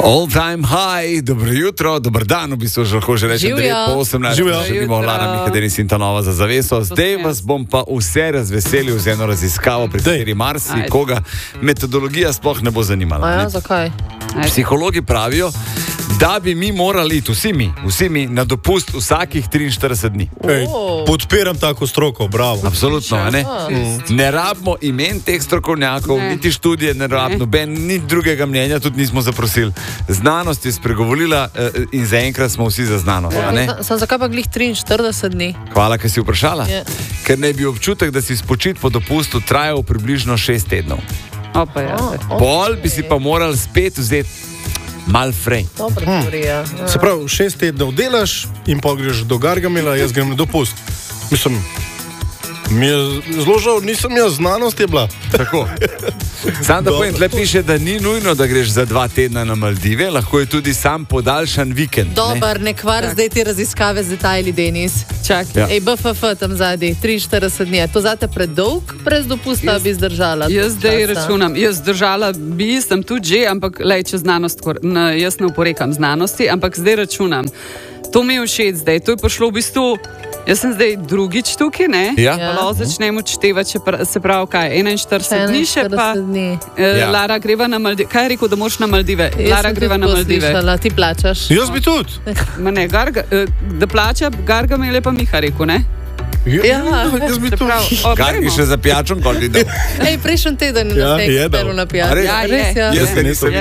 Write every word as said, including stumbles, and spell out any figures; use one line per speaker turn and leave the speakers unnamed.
All time high, dobro jutro, dober dan, v bistvu že lahko že rečem, devet po osemnajst, želimo Lara Miha, Denis in Tanova za zaveso. Zdaj vas bom pa vse razveselil z eno raziskavo, pri kateri marsikoga metodologija sploh ne bo zanimala.
Ja, zakaj?
Psihologi pravijo, da bi mi morali iti, vsi mi, vsi mi na dopust vsakih triinštirideset dni.
Ej, podpiram tako stroko, bravo.
Absolutno, a ne? Mm. Ne rabimo imen teh strokovnjakov, ne. Niti študije ne rabimo, noben, ni drugega mnenja, tudi nismo zaprosili. Znanost je spregovorila in zaenkrat smo vsi za znanost, a ne?
Sam zakaj pa glih triinštirideset dni?
Hvala, ker si vprašala.
Je.
Ker naj bi občutek, da si spočit po dopustu trajal približno šest tednov.
Opa, ja.
Oh,
Pol bi si pa moral spet vzeti mal frej.
Dobra teorija.
Hmm. Se pravi, šest tednov delaš in pa greš do Gargamela, jaz grem na dopust. Mislim, mi je zelo žal, nisem jaz, znanost je bila.
Tako. Sam da povem, tle piše, da ni nujno, da greš za dva tedna na Maldive, lahko je tudi sam podaljšan vikend.
Dobar, ne, ne kvar zdaj te raziskave z detajli, Denis. Čak,
ja.
Ej, B F F tam zadnji, triinštirideset dni. To zate predolg, brez dopusta
jaz,
bi zdržala?
Jaz zdaj računam, jaz zdržala bi, sem tudi že, ampak lej, če znanost, na, jaz ne uporekam znanosti, ampak zdaj računam. To mi je všeč zdaj, to je prišlo v bistvu. Jaz sem zdaj drugič tukaj, ne?
Ja.
Malo začnemo odštevati, se pravi, kaj, enainštirideset dni še pa.
Dni.
Ja. Lara greva na Maldive. Kaj je rekel, da moraš na Maldive?
Jaz
Lara greva na Maldive.
Slišala, ti plačaš.
Jaz bi tudi.
Ma ne, Garga, da plača, Gargamel je pa Miha rekel, ne?
Ja,
Ja.
jaz bi tudi.
Gargi še za pijačom, koliko je dal?
Ej, prejšnji teden
Ja,
na
je
tej
dal.
na
A
pijaču.
res?
Ja, je.
Res, ja.
Jaz ga nisem